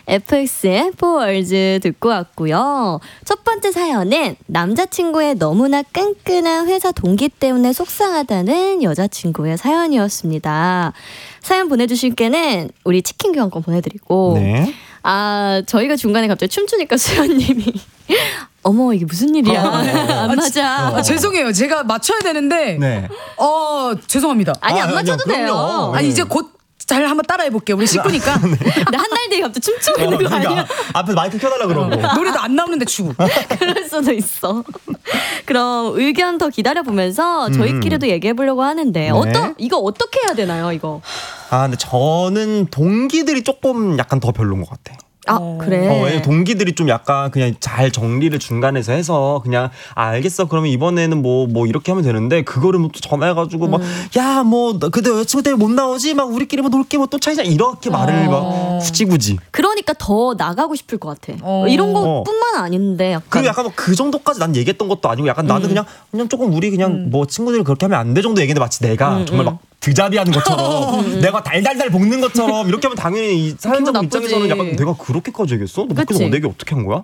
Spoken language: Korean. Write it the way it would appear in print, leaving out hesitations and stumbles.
FX의 Four Words 듣고 왔고요. 첫 번째 사연은 남자친구의 너무나 끈끈한 회사 동기 때문에 속상하다는 여자친구의 사연이었습니다. 사연 보내주실 게는 우리 치킨 교환권 보내드리고 네. 저희가 중간에 갑자기 춤추니까 수연님이 어머 이게 무슨 일이야. 안 맞아. 죄송해요. 제가 맞춰야 되는데 네. 죄송합니다. 아니 안 맞춰도 그럼요. 돼요. 아니 이제 곧 잘 한번 따라해볼게요. 우리 식구니까. 근데 한 달 뒤에 갑자기 춤추고 있는 거 아니야? 앞에서 마이크 켜달라 그러고. 노래도 안 나오는데 추고. 그럴 수도 있어. 그럼 의견 더 기다려보면서 저희끼리도 얘기해보려고 하는데 이거 어떻게 해야 되나요 이거? 근데 저는 동기들이 조금 약간 더 별로인 것 같아. 그래. 왜냐면 동기들이 좀 약간 그냥 잘 정리를 중간에서 해서 그냥 알겠어 그러면 이번에는 뭐 이렇게 하면 되는데 그거를 뭐 또 전화해가지고 막 야 뭐 근데 여자친구 때문에 못 나오지 막 우리끼리 뭐 놀게 뭐 또 차이자 이렇게 말을 막 굳이 그러니까 더 나가고 싶을 것 같아. 이런 것뿐만 아닌데 약간. 그리고 약간 뭐 그 정도까지 난 얘기했던 것도 아니고 약간 나는 그냥 조금 우리 그냥 뭐 친구들이 그렇게 하면 안 돼 정도 얘기했는데 마치 내가 정말 막 드자리하는 것처럼 내가 달달달 볶는 것처럼 이렇게 하면 당연히 이 사연자분 나쁘지. 입장에서는 약간 내가 그렇게까지 얘기했어? 너 그래서 내 얘기 어떻게 한 거야?